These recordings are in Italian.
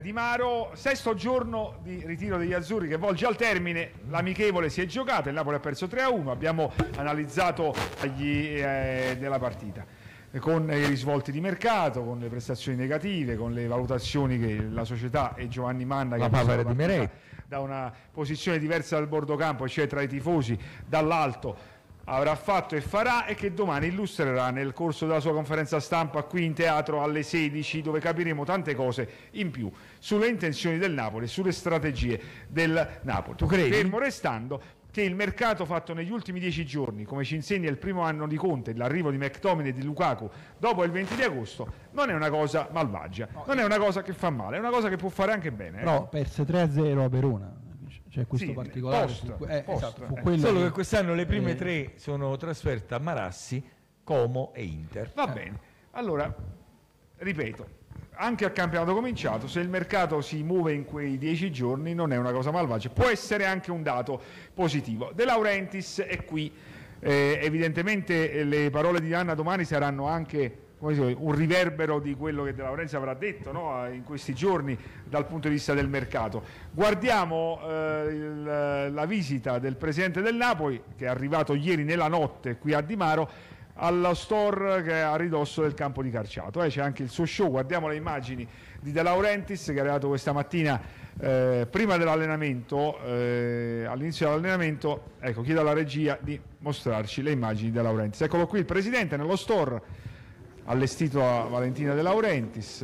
Di Maro, sesto giorno di ritiro degli azzurri che volge al termine, l'amichevole si è giocata, il Napoli ha perso 3-1, abbiamo analizzato gli della partita con i risvolti di mercato, con le prestazioni negative, con le valutazioni che la società e Giovanni Manna che da una posizione diversa dal bordo campo, cioè tra i tifosi dall'alto, avrà fatto e farà, e che domani illustrerà nel corso della sua conferenza stampa qui in teatro alle 16, dove capiremo tante cose in più sulle intenzioni del Napoli, sulle strategie del Napoli. Tu credi? Fermo restando che il mercato fatto negli ultimi 10 giorni, come ci insegna il primo anno di Conte, l'arrivo di McTominay e di Lukaku dopo il 20 di agosto, non è una cosa malvagia, non è una cosa che fa male, è una cosa che può fare anche bene. Però perse 3-0 a Verona. C'è questo sì, particolare esatto, fu quello solo che quest'anno le prime tre sono trasferte a Marassi, Como e Inter. Va bene, allora ripeto, anche al campionato cominciato, se il mercato si muove in quei 10 giorni non è una cosa malvagia, può essere anche un dato positivo. De Laurentiis è qui, evidentemente le parole di Anna domani saranno anche un riverbero di quello che De Laurentiis avrà detto, no, in questi giorni dal punto di vista del mercato. Guardiamo la visita del presidente del Napoli, che è arrivato ieri nella notte qui a Di Maro, allo store che è a ridosso del campo di calciato. C'è anche il suo show, guardiamo le immagini di De Laurentiis che è arrivato questa mattina prima dell'allenamento, all'inizio dell'allenamento. Ecco, chiedo alla regia di mostrarci le immagini di De Laurentiis. Eccolo qui il presidente nello store allestito a Valentina De Laurentiis,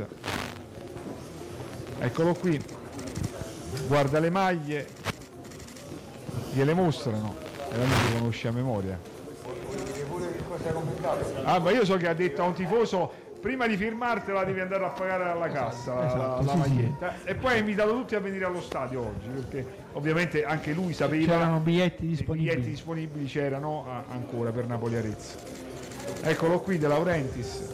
eccolo qui, guarda le maglie, gliele mostrano, e non li conosce a memoria. Ma io so che ha detto a un tifoso: prima di firmartela devi andare a pagare alla cassa la maglietta, sì. E poi ha invitato tutti a venire allo stadio oggi, perché ovviamente anche lui sapeva c'erano biglietti disponibili. Biglietti disponibili c'erano ancora per Napoli-Arezzo. Eccolo qui De Laurentiis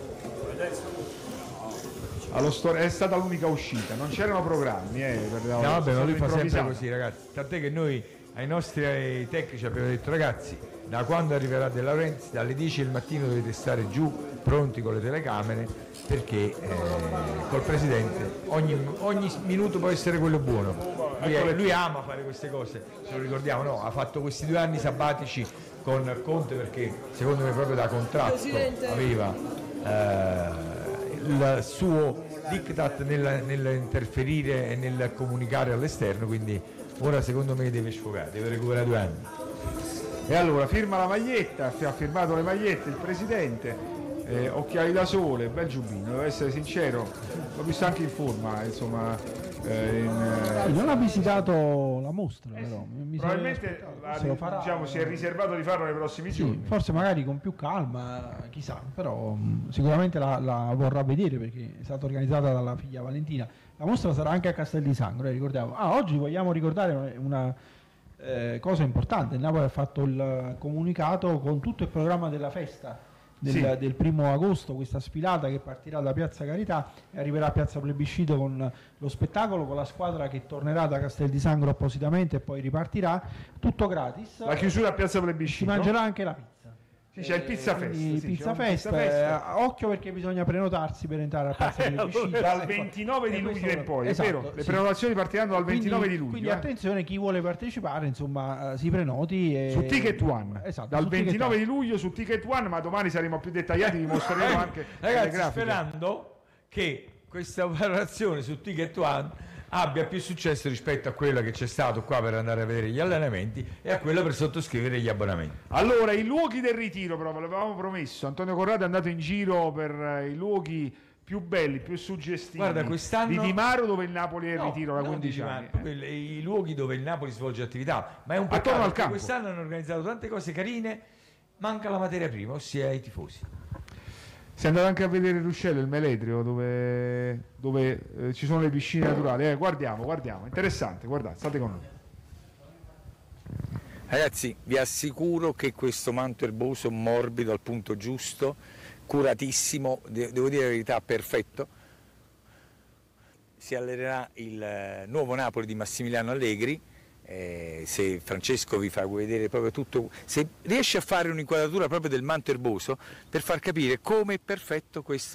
allo store, è stata l'unica uscita, non c'erano programmi no, vabbè, ma lui fa sempre così, ragazzi, tant'è che noi ai nostri tecnici abbiamo detto: ragazzi, da quando arriverà De Laurentiis dalle 10 del mattino dovete stare giù pronti con le telecamere, perché col presidente ogni minuto può essere quello buono. Lui ama fare queste cose, ce lo ricordiamo, no? Ha fatto questi 2 anni sabbatici con Conte perché secondo me proprio da contratto aveva il suo diktat nell'interferire e nel comunicare all'esterno, quindi ora secondo me deve sfogare, deve recuperare 2 anni. E allora firma la maglietta, ha firmato le magliette il presidente, occhiali da sole, bel giubbino, devo essere sincero, l'ho visto anche in forma, insomma. Non ha visitato la mostra, però probabilmente si è riservato di farlo nei prossimi giorni. Forse magari con più calma, chissà, però sicuramente la vorrà vedere, perché è stata organizzata dalla figlia Valentina. La mostra sarà anche a Castel di Sangro, ricordiamo. Oggi vogliamo ricordare una cosa importante: il Napoli ha fatto il comunicato con tutto il programma della festa del 1° agosto, questa sfilata che partirà da Piazza Carità e arriverà a Piazza Plebiscito con lo spettacolo, con la squadra che tornerà da Castel di Sangro appositamente e poi ripartirà, tutto gratis. La chiusura a Piazza Plebiscito. Si mangerà anche la pizza. Sì, c'è il Pizza Fest. Pizza Fest. Occhio, perché bisogna prenotarsi per entrare a Piazza Plebiscito. Dal 29 di luglio in poi, esatto, è vero? Le prenotazioni partiranno dal 29 di luglio. Quindi attenzione, chi vuole partecipare, insomma, si prenoti. Su Ticket One. Esatto, dal 29 di luglio su Ticket One, ma domani saremo più dettagliati, vi mostreremo anche ragazzi, le grafiche. sperando che questa operazione su Ticket One abbia più successo rispetto a quella che c'è stato qua per andare a vedere gli allenamenti e a quella per sottoscrivere gli abbonamenti. Allora, i luoghi del ritiro, però ve l'avevamo promesso, Antonio Corrado è andato in giro per i luoghi più belli, più suggestivi. Guarda, quest'anno di Di Maro, dove il Napoli è in ritiro da 15 anni. I luoghi dove il Napoli svolge attività, ma è un attorno peccato al campo. Quest'anno hanno organizzato tante cose carine, manca la materia prima, ossia i tifosi. Si è andato anche a vedere Ruscello, il Meledrio, dove ci sono le piscine naturali. Guardiamo, interessante, guardate, state con noi. Ragazzi, vi assicuro che questo manto erboso morbido al punto giusto, curatissimo, devo dire la verità, perfetto, si allenerà il nuovo Napoli di Massimiliano Allegri. Se Francesco vi fa vedere proprio tutto, se riesce a fare un'inquadratura proprio del manto erboso per far capire come è perfetto questo